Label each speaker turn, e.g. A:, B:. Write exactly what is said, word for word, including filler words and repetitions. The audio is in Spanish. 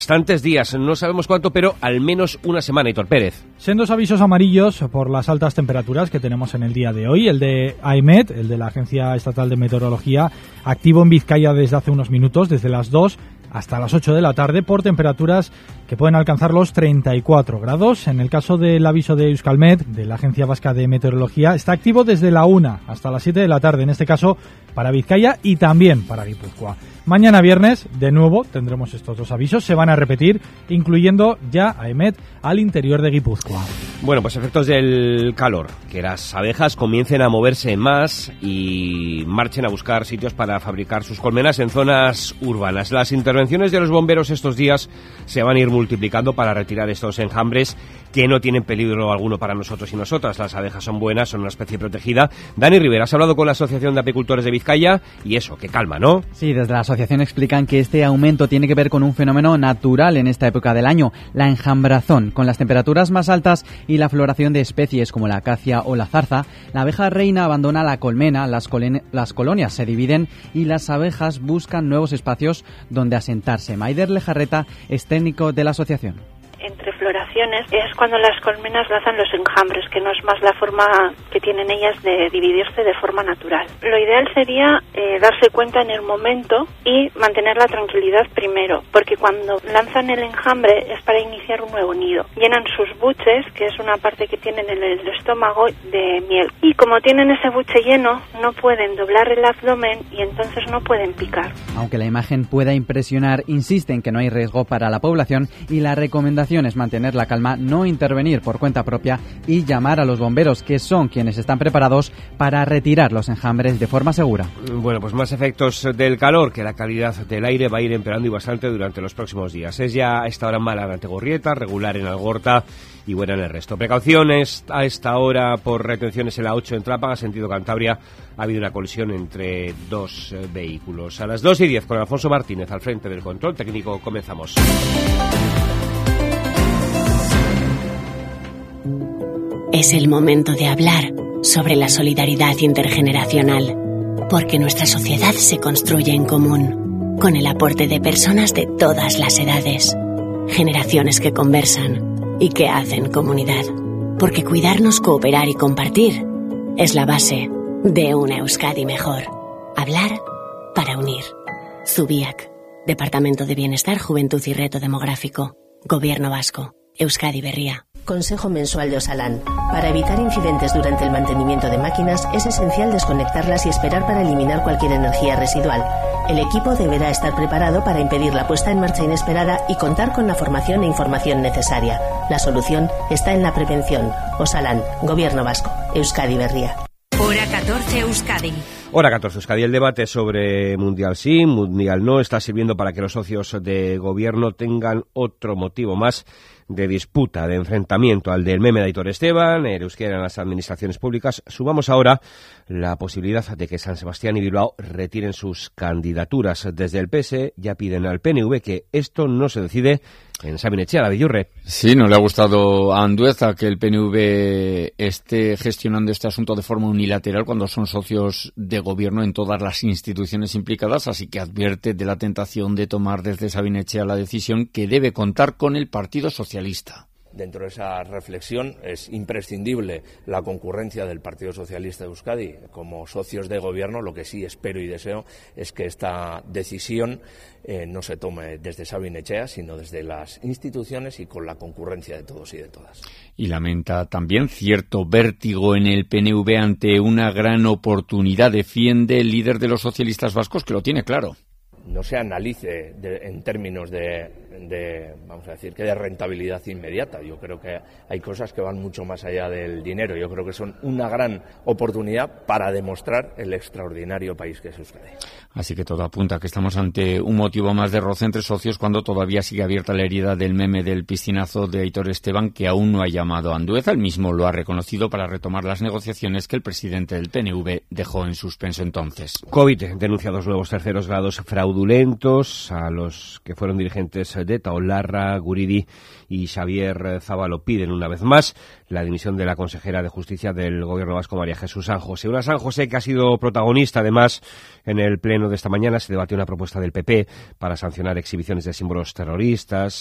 A: Bastantes días, no sabemos cuánto, pero al menos una semana, Hitor Pérez.
B: Sendos avisos amarillos por las altas temperaturas que tenemos en el día de hoy. El de AEMET, el de la Agencia Estatal de Meteorología, activo en Vizcaya desde hace unos minutos, desde las dos hasta las ocho de la tarde, por temperaturas que pueden alcanzar los treinta y cuatro grados. En el caso del aviso de Euskalmet, de la Agencia Vasca de Meteorología, está activo desde la una hasta las siete de la tarde, en este caso para Vizcaya y también para Guipúzcoa. Mañana viernes, de nuevo, tendremos estos dos avisos, se van a repetir, incluyendo ya AEMET al interior de Guipúzcoa.
A: Bueno, pues efectos del calor, que las abejas comiencen a moverse más y marchen a buscar sitios para fabricar sus colmenas en zonas urbanas. Las intervenciones de los bomberos estos días se van a ir multiplicando para retirar estos enjambres que no tienen peligro alguno para nosotros y nosotras. Las abejas son buenas, son una especie protegida. Dani Rivera, has hablado con la Asociación de Apicultores de Vizcaya y eso, que calma, ¿no?
C: Sí, desde la asociación explican que este aumento tiene que ver con un fenómeno natural en esta época del año, la enjambrazón. Con las temperaturas más altas y la floración de especies como la acacia o la zarza, la abeja reina abandona la colmena, las, colen- las colonias se dividen y las abejas buscan nuevos espacios donde asentarse. Maider Lejarreta es técnico de la asociación.
D: Entre floraciones es cuando las colmenas lanzan los enjambres, que no es más la forma que tienen ellas de dividirse de forma natural. Lo ideal sería eh, darse cuenta en el momento y mantener la tranquilidad primero, porque cuando lanzan el enjambre es para iniciar un nuevo nido. Llenan sus buches, que es una parte que tienen en el estómago, de miel. Y como tienen ese buche lleno, no pueden doblar el abdomen y entonces no pueden picar.
C: Aunque la imagen pueda impresionar, insisten que no hay riesgo para la población y la recomendación es mantener la calma, no intervenir por cuenta propia y llamar a los bomberos, que son quienes están preparados para retirar los enjambres de forma segura.
A: Bueno, pues más efectos del calor, que la calidad del aire va a ir empeorando y bastante durante los próximos días. Es ya a esta hora mala en Antegorrieta, regular en Algorta y buena en el resto. Precauciones a esta hora por retenciones en la ocho en Trápaga, sentido Cantabria. Ha habido una colisión entre dos eh, vehículos. A las dos y diez con Alfonso Martínez al frente del control técnico, comenzamos.
E: Es el momento de hablar sobre la solidaridad intergeneracional, porque nuestra sociedad se construye en común, con el aporte de personas de todas las edades, generaciones que conversan y que hacen comunidad, porque cuidarnos, cooperar y compartir es la base de una Euskadi mejor. Hablar para unir. Zubiak, Departamento de Bienestar, Juventud y Reto Demográfico, Gobierno Vasco, Euskadi Berria.
F: Consejo mensual de Osalan. Para evitar incidentes durante el mantenimiento de máquinas es esencial desconectarlas y esperar para eliminar cualquier energía residual. El equipo deberá estar preparado para impedir la puesta en marcha inesperada y contar con la formación e información necesaria. La solución está en la prevención. Osalan, Gobierno Vasco, Euskadi Berria.
G: Hora catorce Euskadi.
A: Hora catorce Euskadi. El debate sobre Mundial sí, Mundial no está sirviendo para que los socios de gobierno tengan otro motivo más de disputa, de enfrentamiento al del meme de Aitor Esteban, el euskera en las administraciones públicas. Sumamos ahora la posibilidad de que San Sebastián y Bilbao retiren sus candidaturas. Desde el P S E ya piden al P N V que esto no se decide en Sabin Etxea, David Yurre.
H: Sí, no le ha gustado a Andueza que el P N V esté gestionando este asunto de forma unilateral cuando son socios de gobierno en todas las instituciones implicadas, así que advierte de la tentación de tomar desde Sabin Etxea la decisión que debe contar con el Partido Socialista.
I: Dentro de esa reflexión es imprescindible la concurrencia del Partido Socialista de Euskadi como socios de gobierno. Lo que sí espero y deseo es que esta decisión eh, no se tome desde Sabin Etxea, sino desde las instituciones y con la concurrencia de todos y de todas.
H: Y lamenta también cierto vértigo en el P N V ante una gran oportunidad. Defiende el líder de los socialistas vascos que lo tiene claro.
I: No se analice de, en términos de, de, vamos a decir, que de rentabilidad inmediata. Yo creo que hay cosas que van mucho más allá del dinero. Yo creo que son una gran oportunidad para demostrar el extraordinario país que es Euskadi.
H: Así que todo apunta a que estamos ante un motivo más de roce entre socios cuando todavía sigue abierta la herida del meme del piscinazo de Aitor Esteban, que aún no ha llamado a Andueza. Él mismo lo ha reconocido para retomar las negociaciones que el presidente del P N V dejó en suspenso entonces.
A: COVID denuncia dos nuevos terceros grados fraudulentos a los que fueron dirigentes de Taolarra, Guridi y Xavier Zábalo piden una vez más la dimisión de la consejera de Justicia del Gobierno vasco, María Jesús San José. Una San José que ha sido protagonista, además, en el pleno de esta mañana se debatió una propuesta del P P para sancionar exhibiciones de símbolos terroristas,